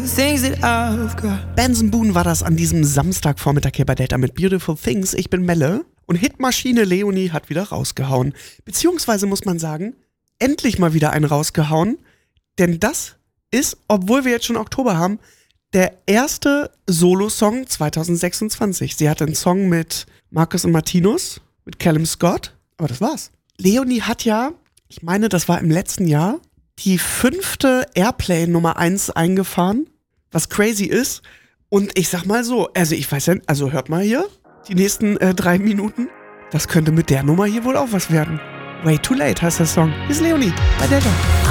Benson Boone war das an diesem Samstagvormittag hier bei Delta mit Beautiful Things. Ich bin Melle und Hitmaschine Leonie hat wieder rausgehauen. Beziehungsweise muss man sagen, endlich mal wieder einen rausgehauen. Denn das ist, obwohl wir jetzt schon Oktober haben, der erste Solo-Song 2026. Sie hatte einen Song mit Marcus und Martinus, mit Callum Scott, aber das war's. Leonie hat ja, ich meine, das war im letzten Jahr, die 5. Airplay Nummer 1 eingefahren, was crazy ist. Und ich sag mal so, also ich weiß ja, also hört mal hier, die nächsten 3 Minuten, das könnte mit der Nummer hier wohl auch was werden. Way Too Late heißt der Song. Hier ist Leonie bei Delta.